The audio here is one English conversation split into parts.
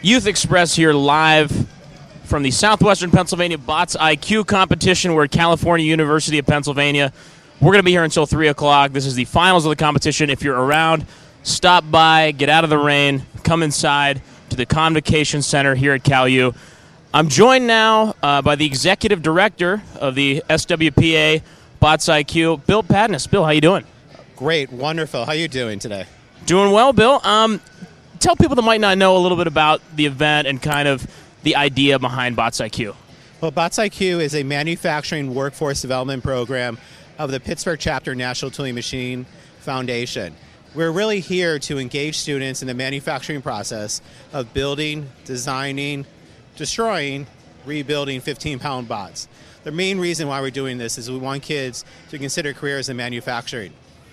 Youth Express here live from the Southwestern Pennsylvania Bots IQ competition. We're at California University of Pennsylvania. We're going to be here until 3 o'clock. This is the finals of the competition. If you're around, stop by, get out of the rain, come inside to the Convocation Center here at CalU. I'm joined now by the executive director of the SWPA Bots IQ, Bill Padness. Bill, how you doing? Great, wonderful. How you doing today? Doing well, Bill. Tell people that might not know a little bit about the event and kind of the idea behind Bots IQ. Well, Bots IQ is a manufacturing workforce development program of the Pittsburgh Chapter National Tooling Machine Foundation. We're really here to engage students in the manufacturing process of building, designing, destroying, rebuilding 15-pound bots. The main reason why we're doing this is we want kids to consider careers in manufacturing.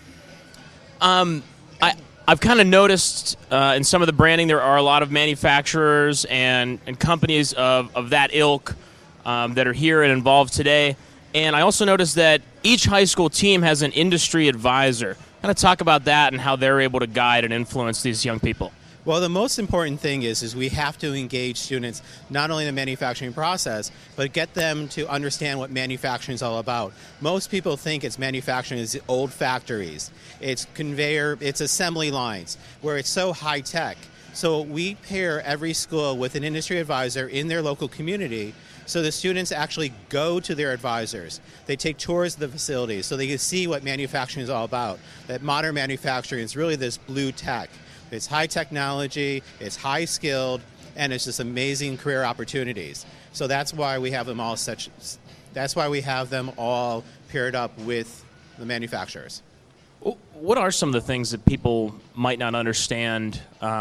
I've kind of noticed in some of the branding there are a lot of manufacturers and companies of that ilk that are here and involved today. And I also noticed that each high school team has an industry advisor. Kind of talk about that and how they're able to guide and influence these young people. Well, the most important thing is we have to engage students not only in the manufacturing process, but get them to understand what manufacturing is all about. Most people think it's manufacturing is old factories. It's conveyor, it's assembly lines, where it's so high tech. So we pair every school with an industry advisor in their local community so the students actually go to their advisors. They take tours of the facilities so they can see what manufacturing is all about. That modern manufacturing is really this blue tech. It's high technology, it's high skilled, and it's just amazing career opportunities. So that's why we have them all paired up with the manufacturers. What are some of the things that people might not understand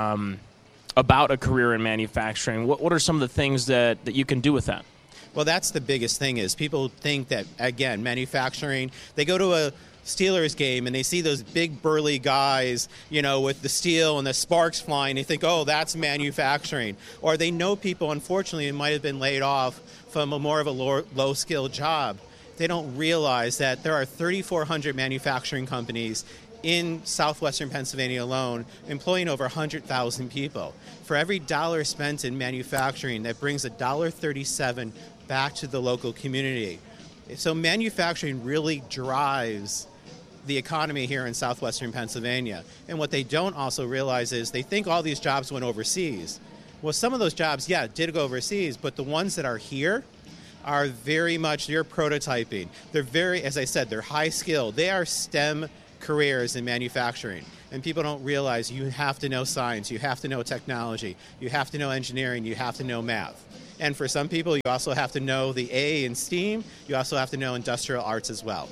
about a career in manufacturing? What are some of the things that you can do with that? Well, that's the biggest thing is people think that, again, manufacturing, they go to a Steelers game and they see those big burly guys, with the steel and the sparks flying. They think, oh, that's manufacturing. Or they know people, unfortunately, who might have been laid off from a more of a low-skill job. They don't realize that there are 3,400 manufacturing companies in southwestern Pennsylvania alone, employing over 100,000 people. For every dollar spent in manufacturing, that brings $1.37 back to the local community. So manufacturing really drives the economy here in southwestern Pennsylvania. And what they don't also realize is they think all these jobs went overseas. Well, some of those jobs, did go overseas, but the ones that are here are very much, they're prototyping. They're very, as I said, they're high skilled. They are STEM careers in manufacturing. And people don't realize you have to know science, you have to know technology, you have to know engineering, you have to know math. And for some people, you also have to know the A in STEAM, you also have to know industrial arts as well.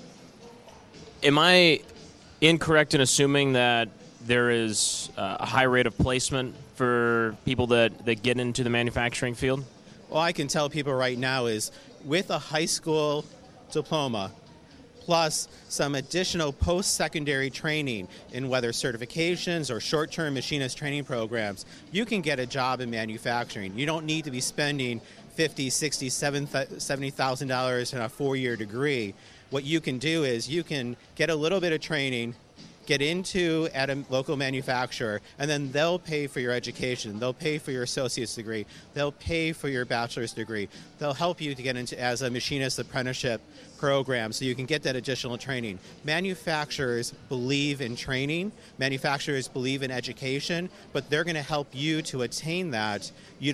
Am I incorrect in assuming that there is a high rate of placement for people that get into the manufacturing field? All I can tell people right now is with a high school diploma, plus some additional post-secondary training in whether certifications or short-term machinist training programs, you can get a job in manufacturing. You don't need to be spending $50,000, $60,000, $70,000 in a four-year degree. What you can do is you can get a little bit of training, get into at a local manufacturer, and then they'll pay for your education. They'll pay for your associate's degree. They'll pay for your bachelor's degree. They'll help you to get into as a machinist apprenticeship program so you can get that additional training. Manufacturers believe in training. Manufacturers believe in education, but they're going to help you to attain that. You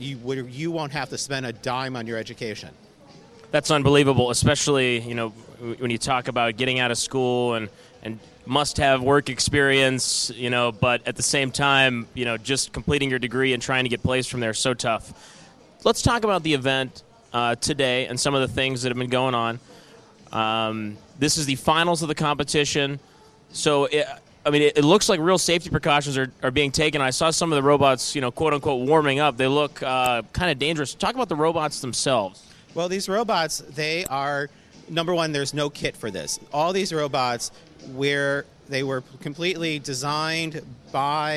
won't have to spend a dime on your education. That's unbelievable, especially, when you talk about getting out of school and must-have work experience, but at the same time, just completing your degree and trying to get placed from there is so tough. Let's talk about the event today and some of the things that have been going on. This is the finals of the competition, so it looks like real safety precautions are being taken. I saw some of the robots, quote-unquote, warming up. They look kind of dangerous. Talk about the robots themselves. Well, these robots, they are, number one, there's no kit for this. All these robots, where they were completely designed by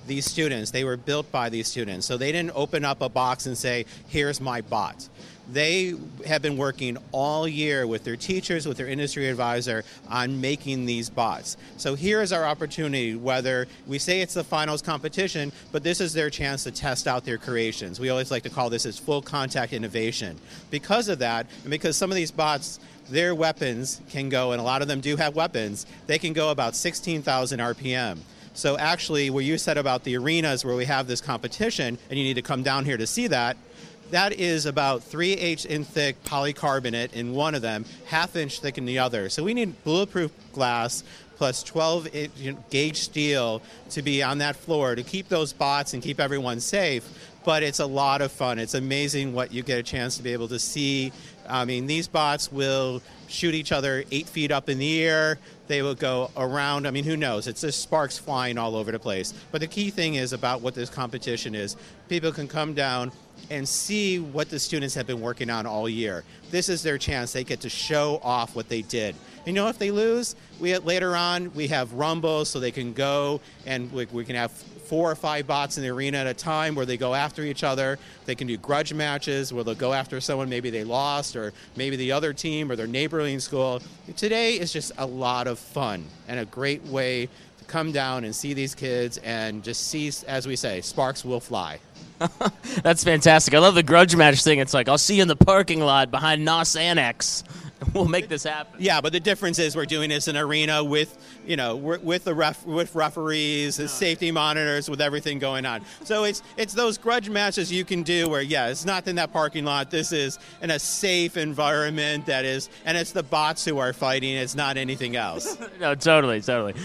these students. They were built by these students. So they didn't open up a box and say, here's my bot. They have been working all year with their teachers, with their industry advisor on making these bots. So here is our opportunity, whether we say it's the finals competition, but this is their chance to test out their creations. We always like to call this as full contact innovation. Because of that, and because some of these bots, their weapons can go, and a lot of them do have weapons, they can go about 16,000 RPM. So actually, where you said about the arenas where we have this competition, and you need to come down here to see that, that is about 3/8 inch thick polycarbonate in one of them, 1/2 inch thick in the other. So we need bulletproof glass plus 12 gauge steel to be on that floor to keep those bots and keep everyone safe. But it's a lot of fun. It's amazing what you get a chance to be able to see. I mean, these bots will shoot each other 8 feet up in the air. They will go around. I mean, who knows? It's just sparks flying all over the place. But the key thing is about what this competition is. People can come down and see what the students have been working on all year. This is their chance. They get to show off what they did. You know, if they lose, later on we have rumbles, so they can go and we can have 4 or 5 bots in the arena at a time where they go after each other. They can do grudge matches where they'll go after someone maybe they lost, or maybe the other team or their neighboring school. Today is just a lot of fun and a great way to come down and see these kids and just see, as we say, sparks will fly. That's fantastic. I love the grudge match thing. It's like, I'll see you in the parking lot behind NOS Annex. We'll make this happen. Yeah, but the difference is we're doing this in an arena with, you know, with referees, the safety monitors, with everything going on. So it's those grudge matches you can do where, yeah, it's not in that parking lot. This is in a safe environment and it's the bots who are fighting. It's not anything else. No, totally.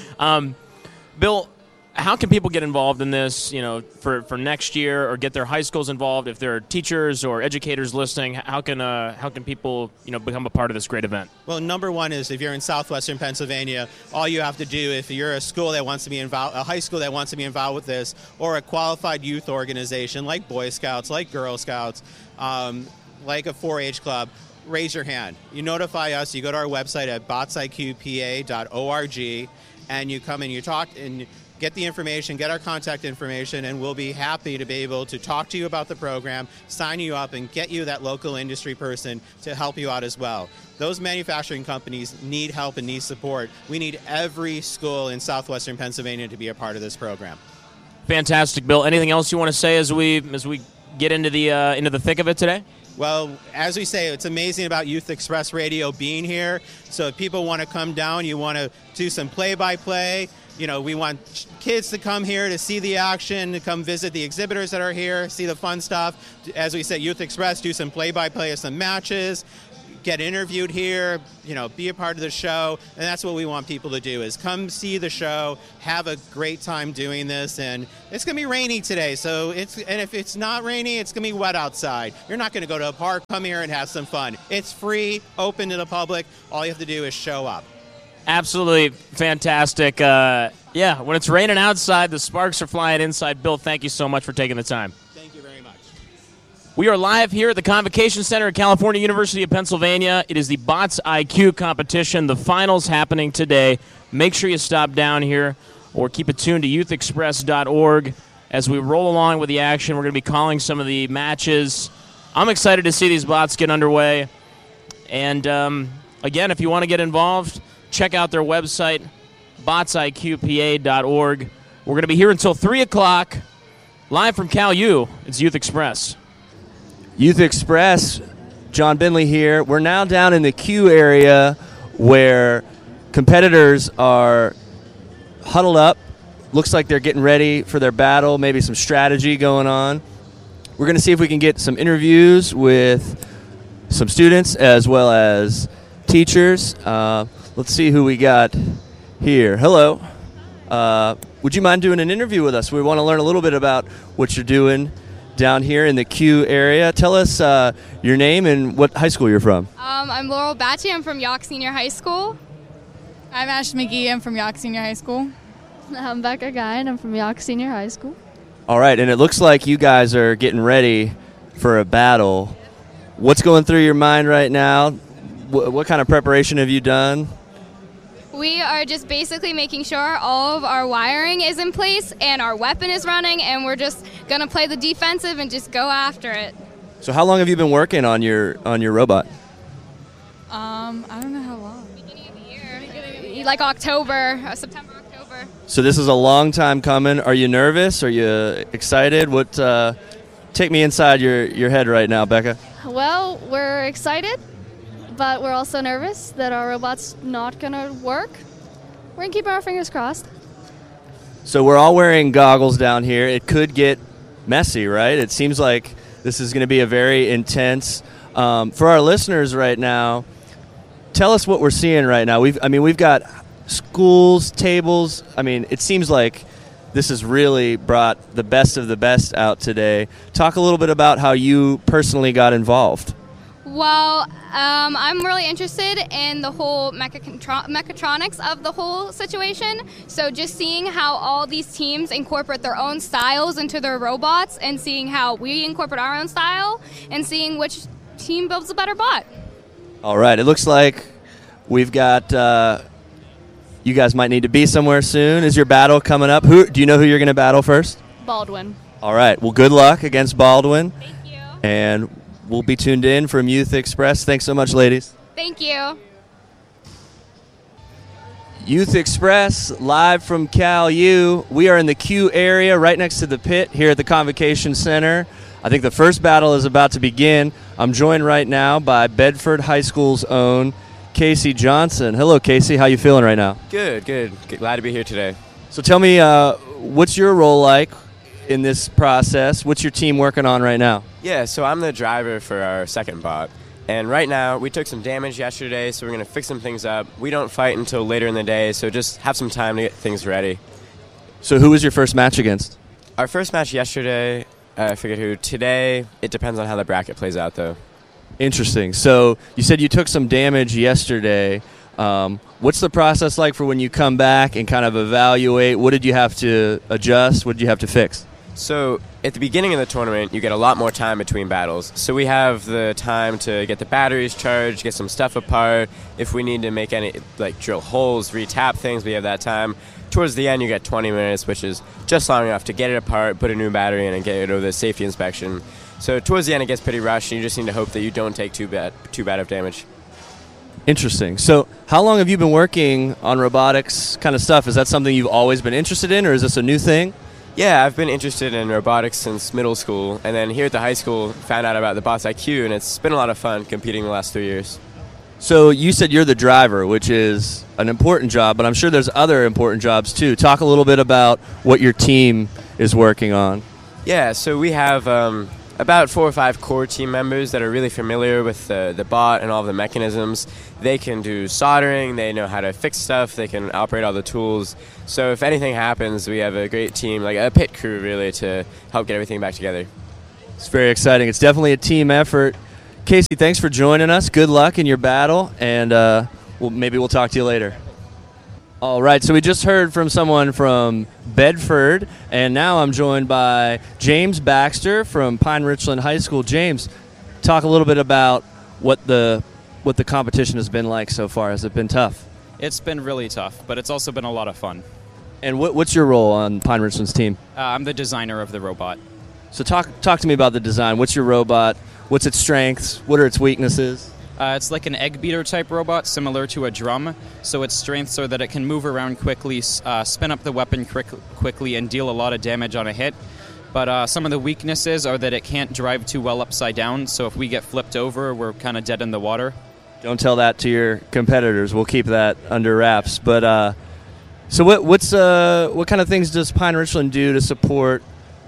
Bill, how can people get involved in this, you know, for next year, or get their high schools involved? If there are teachers or educators listening, how can people, you know, become a part of this great event? Well, number one is if you're in southwestern Pennsylvania, all you have to do, if you're a school that wants to be involved, a high school that wants to be involved with this, or a qualified youth organization like Boy Scouts, like Girl Scouts, like a 4-H club, raise your hand. You notify us. You go to our website at botsiqpa.org, and you come and you talk and get the information, get our contact information, and we'll be happy to be able to talk to you about the program, sign you up, and get you that local industry person to help you out as well. Those manufacturing companies need help and need support. We need every school in southwestern Pennsylvania to be a part of this program. Fantastic, Bill. Anything else you want to say as we get into the thick of it today? Well, as we say, it's amazing about Youth Express Radio being here. So if people want to come down, you want to do some play-by-play, you know, we want kids to come here to see the action, to come visit the exhibitors that are here, see the fun stuff. As we said, Youth Express, do some play-by-play of some matches, get interviewed here, you know, be a part of the show. And that's what we want people to do, is come see the show, have a great time doing this. And it's going to be rainy today, and if it's not rainy, it's going to be wet outside. You're not going to go to a park. Come here and have some fun. It's free, open to the public. All you have to do is show up. Absolutely fantastic. Yeah, when it's raining outside, the sparks are flying inside. Bill, thank you so much for taking the time. Thank you very much. We are live here at the Convocation Center at California University of Pennsylvania. It is the Bots IQ competition. The finals happening today. Make sure you stop down here or keep it tuned to youthexpress.org. As we roll along with the action, we're going to be calling some of the matches. I'm excited to see these bots get underway. And again, if you want to get involved, check out their website, botsiqpa.org. We're going to be here until 3 o'clock. Live from Cal U, it's Youth Express. Youth Express, John Bentley here. We're now down in the Q area where competitors are huddled up. Looks like they're getting ready for their battle, maybe some strategy going on. We're going to see if we can get some interviews with some students as well as teachers. Let's see who we got here. Hello. Would you mind doing an interview with us? We want to learn a little bit about what you're doing down here in the Q area. Tell us your name and what high school you're from. I'm Laurel Batchy. I'm from York Senior High School. I'm Ash McGee. I'm from York Senior High School. I'm Becca Guy, and I'm from York Senior High School. All right, and it looks like you guys are getting ready for a battle. What's going through your mind right now? What kind of preparation have you done? We are just basically making sure all of our wiring is in place and our weapon is running, and we're just going to play the defensive and just go after it. So how long have you been working on your robot? I don't know how long. Beginning of the year, like October, September, October. So this is a long time coming. Are you nervous? Are you excited? Take me inside your head right now, Becca. Well, we're excited, but we're also nervous that our robot's not going to work. We're going to keep our fingers crossed. So we're all wearing goggles down here. It could get messy, right? It seems like this is going to be a very intense. For our listeners right now, tell us what we're seeing right now. We've got schools, tables. It seems like this has really brought the best of the best out today. Talk a little bit about how you personally got involved. Well, I'm really interested in the whole mechatronics of the whole situation. So just seeing how all these teams incorporate their own styles into their robots and seeing how we incorporate our own style and seeing which team builds a better bot. All right. It looks like we've got you guys might need to be somewhere soon. Is your battle coming up? Do you know who you're going to battle first? Baldwin. All right. Well, good luck against Baldwin. Thank you. And we'll be tuned in from Youth Express. Thanks so much, ladies. Thank you. Youth Express, live from Cal U. We are in the Q area right next to the pit here at the Convocation Center. I think the first battle is about to begin. I'm joined right now by Bedford High School's own Casey Johnson. Hello, Casey. How you feeling right now? Good. Glad to be here today. So tell me, what's your role like in this process? What's your team working on right now? Yeah, so I'm the driver for our second bot. And right now, we took some damage yesterday, so we're going to fix some things up. We don't fight until later in the day, so just have some time to get things ready. So who was your first match against? Our first match yesterday, I forget who. Today, it depends on how the bracket plays out, though. Interesting. So you said you took some damage yesterday. What's the process like for when you come back and kind of evaluate? What did you have to adjust? What did you have to fix? So at the beginning of the tournament, you get a lot more time between battles. So we have the time to get the batteries charged, get some stuff apart. If we need to make any, like drill holes, re-tap things, we have that time. Towards the end, you get 20 minutes, which is just long enough to get it apart, put a new battery in, and get it over the safety inspection. So towards the end, it gets pretty rushed, and you just need to hope that you don't take too bad of damage. Interesting. So how long have you been working on robotics kind of stuff? Is that something you've always been interested in, or is this a new thing? Yeah, I've been interested in robotics since middle school, and then here at the high school, found out about the Bots IQ, and it's been a lot of fun competing the last 3 years. So you said you're the driver, which is an important job, but I'm sure there's other important jobs too. Talk a little bit about what your team is working on. Yeah, so we have about 4 or 5 core team members that are really familiar with the bot and all the mechanisms. They can do soldering, they know how to fix stuff, they can operate all the tools. So if anything happens, we have a great team, like a pit crew really, to help get everything back together. It's very exciting. It's definitely a team effort. Casey, thanks for joining us. Good luck in your battle, and maybe we'll talk to you later. All right, so we just heard from someone from Bedford, and now I'm joined by James Baxter from Pine Richland High School. James, talk a little bit about what the competition has been like so far. Has it been tough? It's been really tough, but it's also been a lot of fun. And what's your role on Pine Richland's team? I'm the designer of the robot. So talk to me about the design. What's your robot? What's its strengths? What are its weaknesses? It's like an egg beater type robot, similar to a drum. So its strengths are that it can move around quickly, spin up the weapon quickly, and deal a lot of damage on a hit. But some of the weaknesses are that it can't drive too well upside down. So if we get flipped over, we're kind of dead in the water. Don't tell that to your competitors. We'll keep that under wraps. But so what kind of things does Pine Richland do to support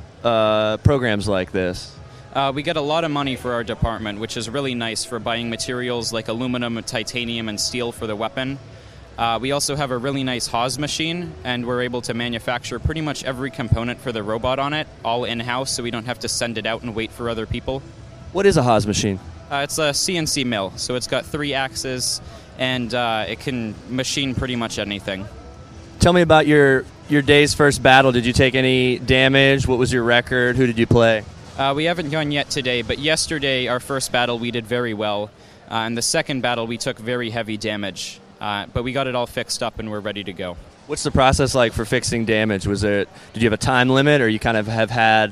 programs like this? We get a lot of money for our department, which is really nice for buying materials like aluminum, titanium, and steel for the weapon. We also have a really nice Haas machine, and we're able to manufacture pretty much every component for the robot on it, all in-house, so we don't have to send it out and wait for other people. What is a Haas machine? It's a CNC mill, so it's got 3 axes, and it can machine pretty much anything. Tell me about your day's first battle. Did you take any damage? What was your record? Who did you play? We haven't gone yet today, but yesterday, our first battle, we did very well. In the second battle, we took very heavy damage. But we got it all fixed up and we're ready to go. What's the process like for fixing damage? Did you have a time limit, or you kind of have had,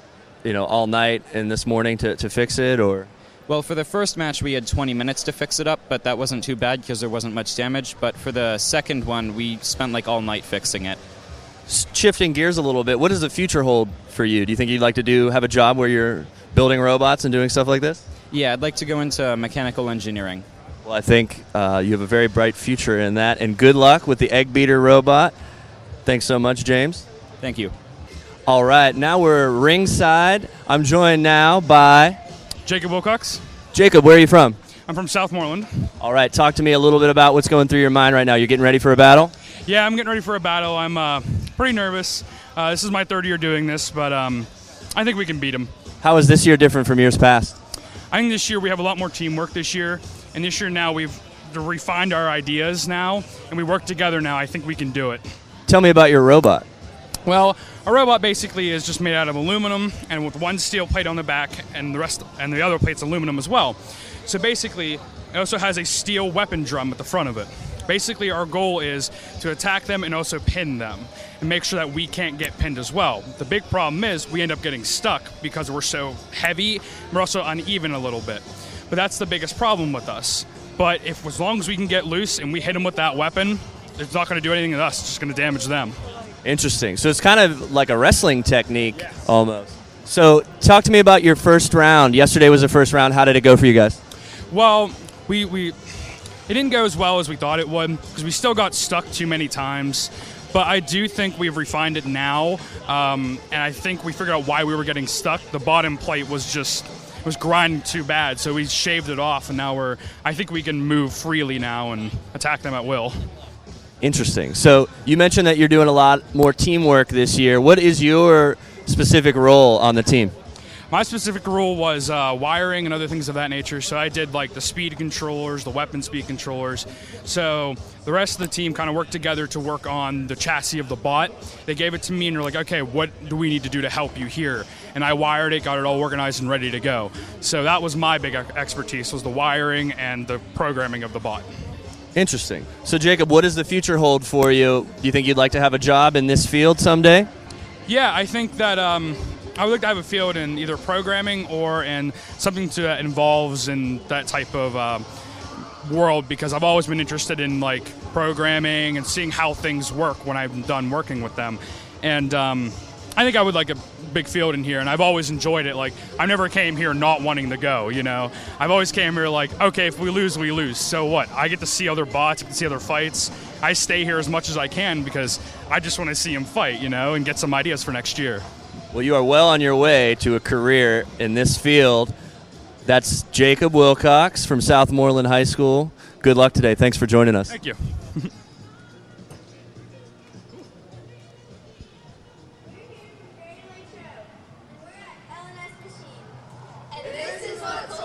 all night and this morning to fix it, or? Well, for the first match, we had 20 minutes to fix it up, but that wasn't too bad because there wasn't much damage. But for the second one, we spent like all night fixing it. Shifting gears a little bit, what does the future hold for you? Do you think you'd like to have a job where you're building robots and doing stuff like this? Yeah, I'd like to go into mechanical engineering. Well, I think you have a very bright future in that, and good luck with the Egg Beater robot. Thanks so much, James. Thank you. All right, now we're ringside. I'm joined now by Jacob Wilcox. Jacob, where are you from? I'm from Southmoreland. All right, talk to me a little bit about what's going through your mind right now. You're getting ready for a battle? Yeah, I'm getting ready for a battle. I'm pretty nervous. This is my third year doing this, but I think we can beat him. How is this year different from years past? I think this year we have a lot more teamwork this year, and this year now we've refined our ideas now, and we work together now. I think we can do it. Tell me about your robot. Well, a robot basically is just made out of aluminum, and with one steel plate on the back, and the other plate's aluminum as well. So basically, it also has a steel weapon drum at the front of it. Basically, our goal is to attack them and also pin them, and make sure that we can't get pinned as well. The big problem is we end up getting stuck because we're so heavy. We're also uneven a little bit, but that's the biggest problem with us. But as long as we can get loose and we hit them with that weapon, it's not going to do anything to us. It's just going to damage them. Interesting. So it's kind of like a wrestling technique, almost. So talk to me about your first round. Yesterday was the first round. How did it go for you guys? Well, it didn't go as well as we thought it would because we still got stuck too many times. But I do think we've refined it now, and I think we figured out why we were getting stuck. The bottom plate was grinding too bad, so we shaved it off, and now I think we can move freely now and attack them at will. Interesting. So you mentioned that you're doing a lot more teamwork this year. What is your specific role on the team? My specific role was wiring and other things of that nature. So I did like the speed controllers, the weapon speed controllers. So the rest of the team kind of worked together to work on the chassis of the bot. They gave it to me and they're like, okay, what do we need to do to help you here? And I wired it, got it all organized and ready to go. So that was my big expertise, was the wiring and the programming of the bot. Interesting. So Jacob, what does the future hold for you? Do you think you'd like to have a job in this field someday? Yeah, I think that I would like to have a field in either programming or in something that involves in that type of world, because I've always been interested in like programming and seeing how things work when I'm done working with them. And I think I would like a big field in here, and I've always enjoyed it. Like, I never came here not wanting to go, I've always came here like, okay, if we lose, we lose. So what? I get to see other bots, I get to see other fights. I stay here as much as I can because I just want to see them fight, and get some ideas for next year. Well, you are well on your way to a career in this field. That's Jacob Wilcox from Southmoreland High School. Good luck today. Thanks for joining us. Thank you. This is what